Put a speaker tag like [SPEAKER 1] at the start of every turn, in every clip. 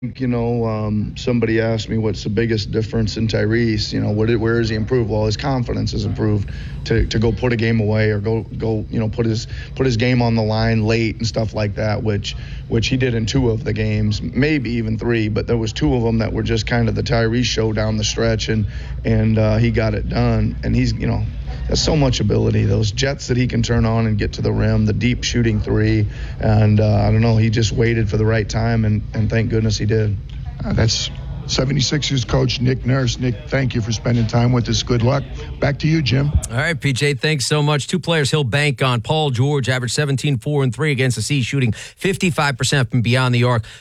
[SPEAKER 1] Somebody asked me what's the biggest difference in Tyrese. Where has he improved? Well, his confidence has improved to go put a game away or go put his game on the line late and stuff like that, which he did in 2 of the games, maybe even 3, but there was 2 of them that were just kind of the Tyrese show down the stretch, and he got it done. And he's has so much ability, those jets that he can turn on and get to the rim, the deep shooting 3, and I don't know, he just waited for the right time, and thank goodness he did.
[SPEAKER 2] That's 76ers coach Nick Nurse. Nick, thank you for spending time with us. Good luck. Back to you, Jim.
[SPEAKER 3] All right, PJ, thanks so much. 2 players he'll bank on. Paul George averaged 17, 4, and 3 against the Sea, shooting 55% from beyond the arc.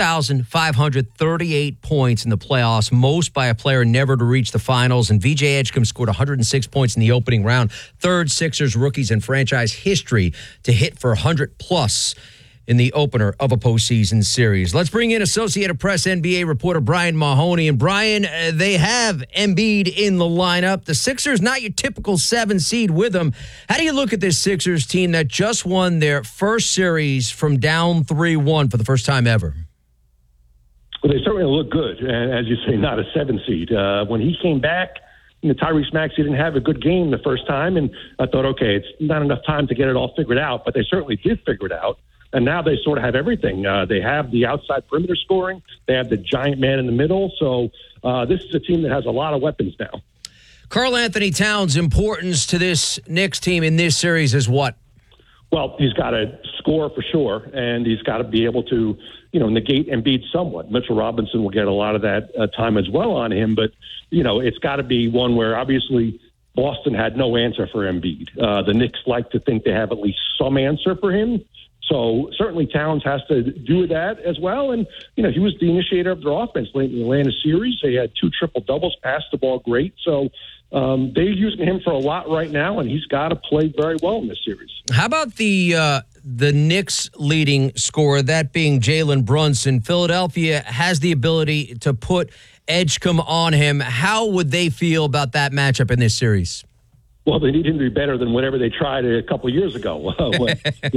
[SPEAKER 3] 2,538 points in the playoffs, most by a player never to reach the finals. And VJ Edgecombe scored 106 points in the opening round. 3rd Sixers rookies in franchise history to hit for 100-plus in the opener of a postseason series. Let's bring in Associated Press NBA reporter Brian Mahoney. And Brian, they have Embiid in the lineup. The Sixers, not your typical 7 seed with them. How do you look at this Sixers team that just won their first series from down 3-1 for the first time ever?
[SPEAKER 4] Well, they certainly look good, and as you say, not a 7 seed. When he came back, Tyrese Maxey didn't have a good game the first time, and I thought, okay, it's not enough time to get it all figured out, but they certainly did figure it out. And now they sort of have everything. They have the outside perimeter scoring. They have the giant man in the middle. So this is a team that has a lot of weapons now.
[SPEAKER 3] Karl Anthony Towns' importance to this Knicks team in this series is what?
[SPEAKER 4] Well, he's got to score for sure, and he's got to be able to, negate Embiid somewhat. Mitchell Robinson will get a lot of that time as well on him, but, it's got to be one where obviously Boston had no answer for Embiid. The Knicks like to think they have at least some answer for him. So certainly Towns has to do that as well. And, he was the initiator of their offense late in the Atlanta series. They had 2 triple-doubles, passed the ball great. So they're using him for a lot right now, and he's got to play very well in this series.
[SPEAKER 3] How about the Knicks leading scorer, that being Jalen Brunson? Philadelphia has the ability to put Edgecombe on him. How would they feel about that matchup in this series?
[SPEAKER 4] Well, they need him to be better than whatever they tried a couple of years ago. When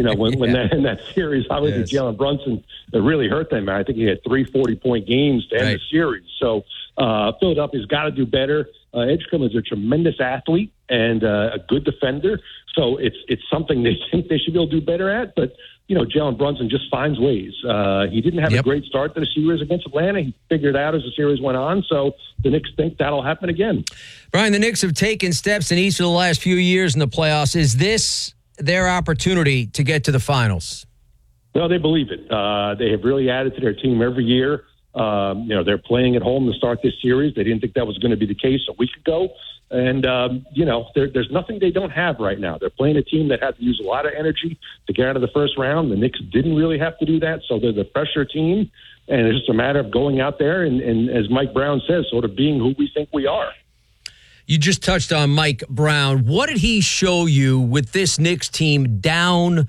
[SPEAKER 4] in that series, obviously yes. Jalen Brunson really hurt them. I think he had 3 40-point games to end the series. So Philadelphia's got to do better. Edgecombe is a tremendous athlete and a good defender. So it's something they think they should be able to do better at. But, Jalen Brunson just finds ways. He didn't have a great start to the series against Atlanta. He figured it out as the series went on. So the Knicks think that'll happen again.
[SPEAKER 3] Brian, the Knicks have taken steps in each of the last few years in the playoffs. Is this their opportunity to get to the finals?
[SPEAKER 4] No, they believe it. They have really added to their team every year. They're playing at home to start this series. They didn't think that was going to be the case a week ago. And, there's nothing they don't have right now. They're playing a team that had to use a lot of energy to get out of the first round. The Knicks didn't really have to do that, so they're the pressure team. And it's just a matter of going out there and as Mike Brown says, sort of being who we think we are.
[SPEAKER 3] You just touched on Mike Brown. What did he show you with this Knicks team down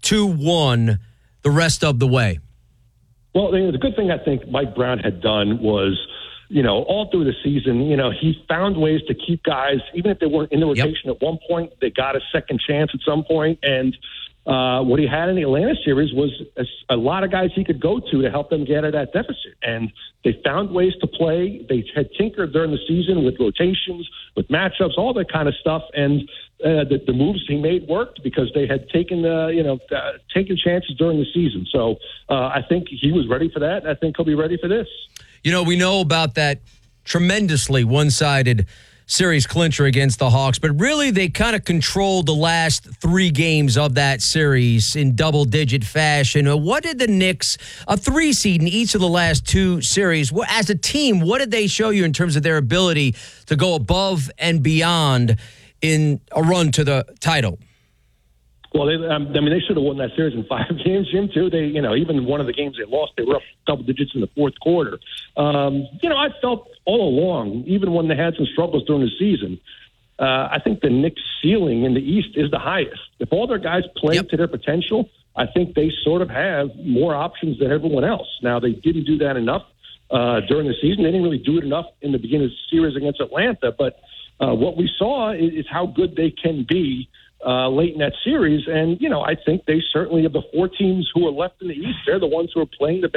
[SPEAKER 3] 2-1 the rest of the way?
[SPEAKER 4] Well, the good thing I think Mike Brown had done was, all through the season, he found ways to keep guys, even if they weren't in the rotation at one point, they got a second chance at some point. And what he had in the Atlanta series was a lot of guys he could go to help them get at that deficit. And they found ways to play. They had tinkered during the season with rotations, with matchups, all that kind of stuff. And the moves he made worked because they had taken taken chances during the season. So I think he was ready for that. I think he'll be ready for this.
[SPEAKER 3] We know about that tremendously one-sided series clincher against the Hawks, but really they kind of controlled the last 3 games of that series in double-digit fashion. What did the Knicks, a 3 seed in each of the last 2 series, as a team, what did they show you in terms of their ability to go above and beyond in a run to the title?
[SPEAKER 4] Well, they should have won that series in 5 games, Jim, too. They, even one of the games they lost, they were up double digits in the fourth quarter. I felt all along, even when they had some struggles during the season, I think the Knicks' ceiling in the East is the highest. If all their guys play to their potential, I think they sort of have more options than everyone else. Now, they didn't do that enough during the season. They didn't really do it enough in the beginning of the series against Atlanta. But what we saw is how good they can be late in that series. And, I think they certainly, of the 4 teams who are left in the East, they're the ones who are playing the best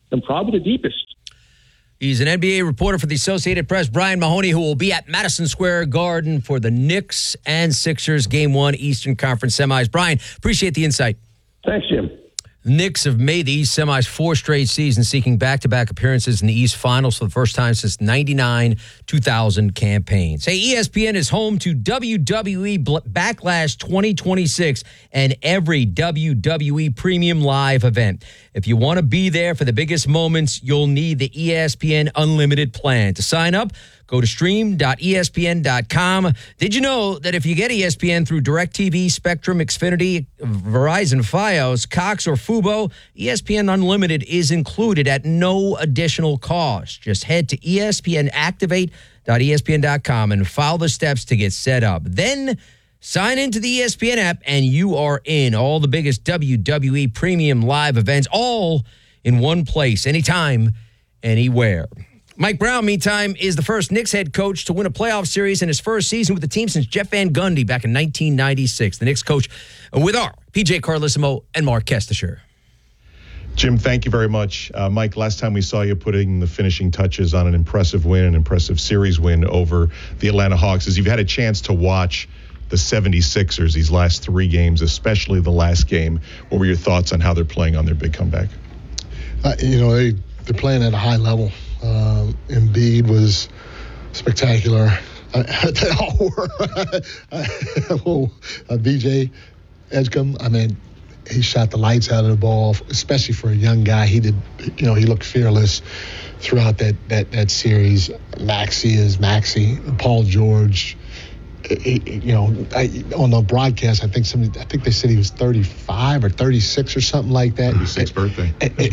[SPEAKER 4] and probably the deepest.
[SPEAKER 3] He's an NBA reporter for the Associated Press, Brian Mahoney, who will be at Madison Square Garden for the Knicks and Sixers Game 1 Eastern Conference semis. Brian, appreciate the insight.
[SPEAKER 4] Thanks, Jim.
[SPEAKER 3] Knicks have made the East semis 4 straight seasons, seeking back-to-back appearances in the East Finals for the first time since 99-2000 campaigns. Hey, ESPN is home to WWE Backlash 2026 and every WWE Premium Live event. If you want to be there for the biggest moments, you'll need the ESPN Unlimited plan. To sign up, go to stream.espn.com. Did you know that if you get ESPN through DirecTV, Spectrum, Xfinity, Verizon, Fios, Cox, or Fubo, ESPN Unlimited is included at no additional cost. Just head to espnactivate.espn.com and follow the steps to get set up. Then sign into the ESPN app and you are in. All the biggest WWE Premium Live events, all in one place, anytime, anywhere. Mike Brown, meantime, is the first Knicks head coach to win a playoff series in his first season with the team since Jeff Van Gundy back in 1996. The Knicks coach with our PJ Carlissimo and Mark Kestisher.
[SPEAKER 5] Jim, thank you very much. Mike, last time we saw you putting the finishing touches on an impressive win, an impressive series win over the Atlanta Hawks. As you've had a chance to watch the 76ers these last 3 games, especially the last game, what were your thoughts on how they're playing on their big comeback?
[SPEAKER 6] They're playing at a high level. Embiid was spectacular. They all were. VJ Edgecombe, he shot the lights out of the ball, especially for a young guy. He did, he looked fearless throughout that series. Maxey is Maxey. Paul George, on the broadcast, I think they said he was 35 or 36 or something like that.
[SPEAKER 5] 36th birthday.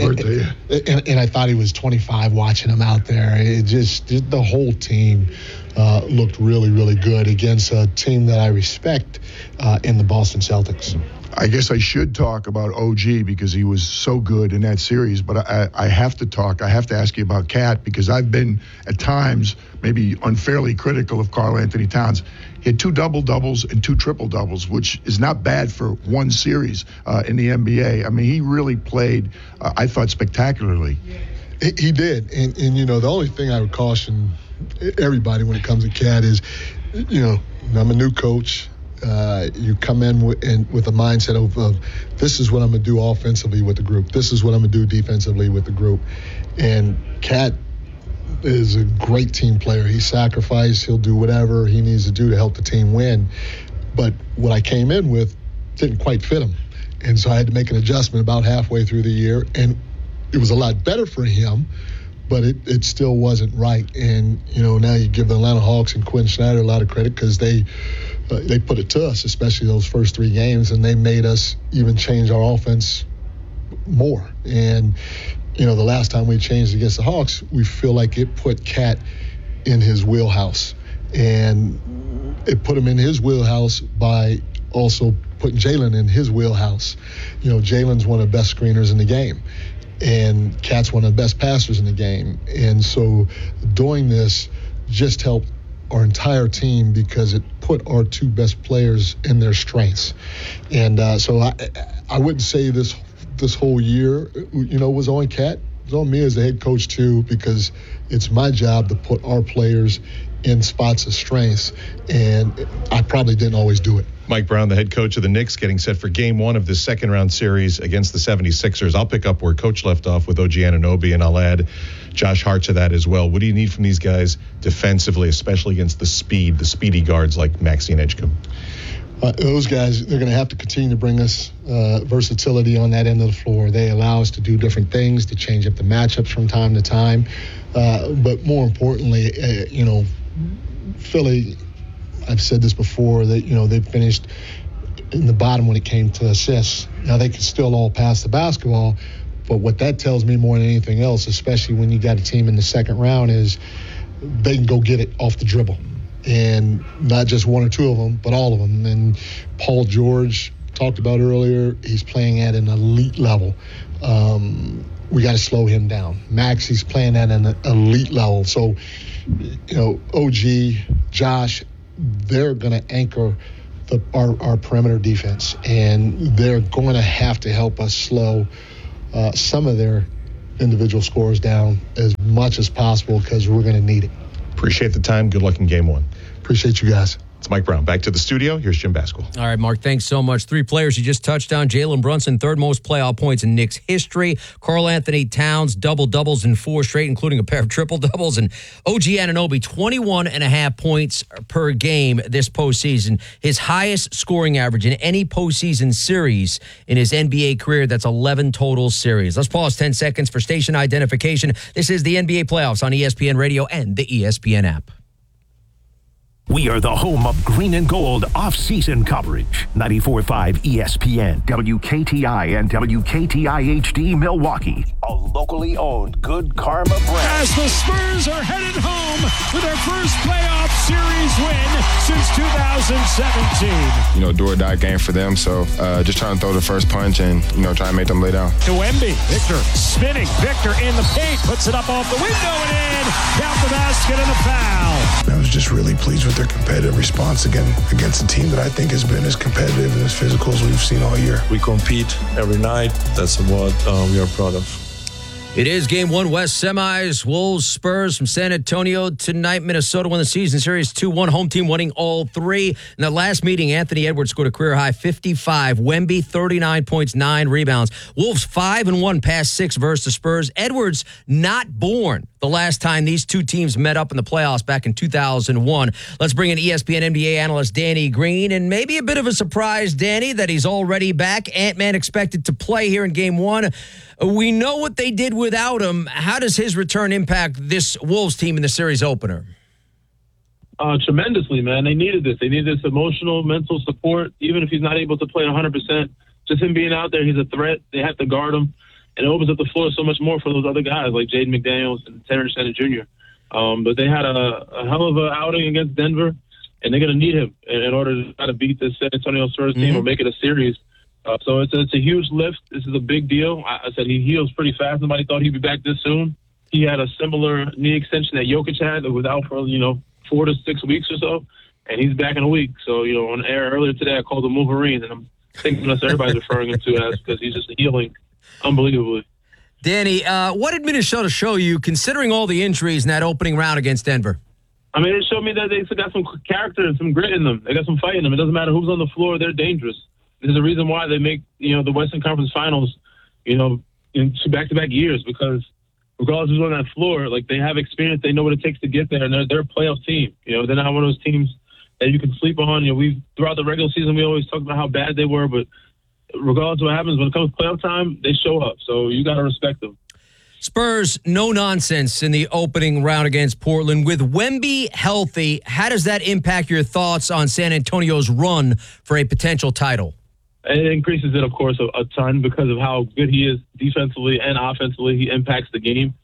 [SPEAKER 6] And I thought he was 25 watching him out there. It just the whole team looked really, really good against a team that I respect in the Boston Celtics.
[SPEAKER 2] I guess I should talk about OG because he was so good in that series, but I have to ask you about Cat because I've been at times maybe unfairly critical of Karl Anthony Towns. He had 2 double-doubles and 2 triple-doubles, which is not bad for one series in the NBA. He really played, I thought, spectacularly.
[SPEAKER 6] He did. And the only thing I would caution everybody when it comes to Cat is, I'm a new coach. You come in with a mindset of this is what I'm going to do offensively with the group. This is what I'm going to do defensively with the group. And Cat is a great team player. He sacrificed. He'll do whatever he needs to do to help the team win. But what I came in with didn't quite fit him. And so I had to make an adjustment about halfway through the year. And it was a lot better for him, but it still wasn't right. And, now you give the Atlanta Hawks and Quinn Snyder a lot of credit because they put it to us, especially those first 3 games, and they made us even change our offense more. And, the last time we changed against the Hawks, we feel like it put Cat in his wheelhouse. And it put him in his wheelhouse by also putting Jalen in his wheelhouse. Jalen's one of the best screeners in the game, and Cat's one of the best passers in the game. And so doing this just helped our entire team because it put our 2 best players in their strengths. And so I wouldn't say this whole year, was on Cat. It was on me as the head coach too, because it's my job to put our players in spots of strengths, and I probably didn't always do it.
[SPEAKER 5] Mike Brown, the head coach of the Knicks, getting set for Game 1 of the second-round series against the 76ers. I'll pick up where Coach left off with OG Anunoby, and I'll add Josh Hart to that as well. What do you need from these guys defensively, especially against the speedy guards like Maxey and Edgecombe?
[SPEAKER 6] Those guys, they're going to have to continue to bring us versatility on that end of the floor. They allow us to do different things, to change up the matchups from time to time. But more importantly, Philly, I've said this before, that, they finished in the bottom when it came to assists. Now, they can still all pass the basketball, but what that tells me more than anything else, especially when you got a team in the second round, is they can go get it off the dribble. And not just 1 or 2 of them, but all of them. And Paul George, talked about earlier, he's playing at an elite level. We got to slow him down. Maxey's playing at an elite level. So, OG, Josh, they're going to anchor our perimeter defense, and they're going to have to help us slow some of their individual scores down as much as possible because we're going to need it.
[SPEAKER 5] Appreciate the time. Good luck in game one.
[SPEAKER 6] Appreciate you guys.
[SPEAKER 5] It's Mike Brown. Back to the studio. Here's Jim Baskel.
[SPEAKER 3] All right, Mark, thanks so much. 3 players you just touched on. Jalen Brunson, 3rd most playoff points in Knicks history. Karl-Anthony Towns, double-doubles in 4 straight, including a pair of triple-doubles. And OG Anunoby, 21.5 points per game this postseason. His highest scoring average in any postseason series in his NBA career. That's 11 total series. Let's pause 10 seconds for station identification. This is the NBA playoffs on ESPN Radio and the ESPN app.
[SPEAKER 7] We are the home of green and gold off-season coverage. 94.5 ESPN, WKTI, and WKTI HD Milwaukee. A locally owned Good Karma brand.
[SPEAKER 8] As the Spurs are headed home with their first playoff series win since 2017.
[SPEAKER 9] Do or die game for them. So just trying to throw the first punch and, try and make them lay down.
[SPEAKER 8] To Wemby. Victor spinning. Victor in the paint. Puts it up off the window and in. Count the basket and a foul.
[SPEAKER 10] I was just really pleased with their competitive response against a team that I think has been as competitive and as physical as we've seen all year.
[SPEAKER 11] We compete every night. That's what we are proud of.
[SPEAKER 3] It is Game 1 West semis. Wolves, Spurs from San Antonio tonight. Minnesota won the season series 2-1. Home team winning all 3. In the last meeting, Anthony Edwards scored a career-high 55. Wemby, 39 points, 9 rebounds. Wolves 5-1 past 6 versus the Spurs. Edwards not born the last time these two teams met up in the playoffs back in 2001. Let's bring in ESPN NBA analyst Danny Green. And maybe a bit of a surprise, Danny, that he's already back. Ant-Man expected to play here in Game 1. We know what they did without him. How does his return impact this Wolves team in the series opener?
[SPEAKER 12] Tremendously, man. They needed this. They needed this emotional, mental support. Even if he's not able to play 100%, just him being out there, he's a threat. They have to guard him. And it opens up the floor so much more for those other guys like Jaden McDaniels and Terrence Shannon Jr. But they had a hell of an outing against Denver, and they're going to need him in order to try to beat this San Antonio Spurs team or make it a series. So it's a huge lift. This is a big deal. I said he heals pretty fast. Nobody thought he'd be back this soon. He had a similar knee extension that Jokic had that was out for, 4 to 6 weeks or so, and he's back in a week. So, on air earlier today, I called him Wolverine, and I'm thinking that's everybody's referring him to as because he's just healing unbelievably.
[SPEAKER 3] Danny, what did Minnesota show you, considering all the injuries in that opening round against Denver?
[SPEAKER 12] I mean, it showed me that they got some character and some grit in them. They got some fight in them. It doesn't matter who's on the floor. They're dangerous. There's a reason why they make, the Western Conference Finals, in back-to-back years, because regardless of who's on that floor, like, they have experience. They know what it takes to get there, and they're a playoff team. They're not one of those teams that you can sleep on. Throughout the regular season, we always talk about how bad they were, but regardless of what happens, when it comes to playoff time, they show up. So you got to respect them.
[SPEAKER 3] Spurs, no nonsense in the opening round against Portland. With Wemby healthy, how does that impact your thoughts on San Antonio's run for a potential title?
[SPEAKER 12] It increases it, of course, a ton because of how good he is defensively and offensively. He impacts the game.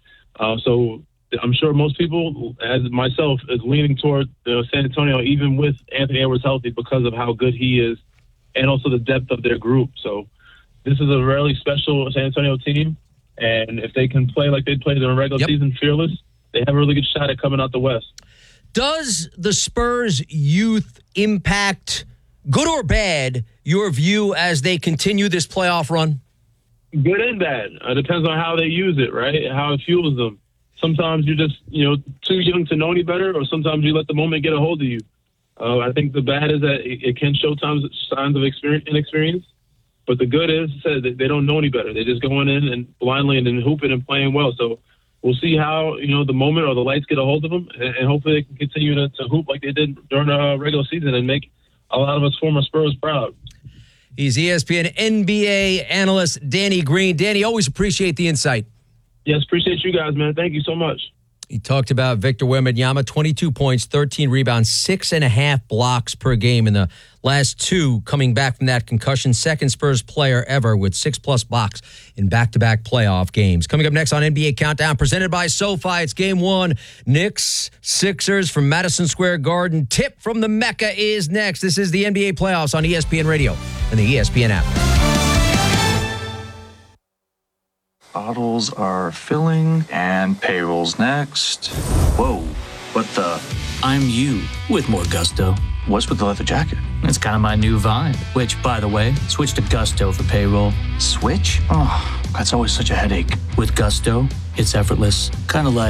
[SPEAKER 12] So I'm sure most people, as myself, is leaning toward San Antonio, even with Anthony Edwards healthy, because of how good he is and also the depth of their group. So this is a really special San Antonio team. And if they can play like they played in the regular season, fearless, they have a really good shot at coming out the West.
[SPEAKER 3] Does the Spurs' youth impact, good or bad, your view as they continue this playoff run?
[SPEAKER 12] Good and bad. It depends on how they use it, right? How it fuels them. Sometimes you're just, too young to know any better, or sometimes you let the moment get a hold of you. I think the bad is that it can show signs of inexperience. But the good is that they don't know any better. They're just going in and blindly and then hooping and playing well. So we'll see how, the moment or the lights get a hold of them, and hopefully they can continue to hoop like they did during the regular season and make a lot of us former Spurs proud.
[SPEAKER 3] He's ESPN NBA analyst Danny Green. Danny, always appreciate the insight.
[SPEAKER 12] Yes, appreciate you guys, man. Thank you so much.
[SPEAKER 3] He talked about Victor Wembanyama, 22 points, 13 rebounds, 6.5 blocks per game in the last 2 coming back from that concussion. Second Spurs player ever with 6+ blocks in back-to-back playoff games. Coming up next on NBA Countdown, presented by SoFi. It's Game 1. Knicks, Sixers from Madison Square Garden. Tip from the Mecca is next. This is the NBA playoffs on ESPN Radio and the ESPN app.
[SPEAKER 13] Bottles are filling and payroll's next. Whoa, what the? I'm you with more gusto. What's with the leather jacket? It's kind of my new vibe, which, by the way, switch to Gusto for payroll. Switch? Oh, That's always such a headache. With Gusto, it's effortless. Kind of like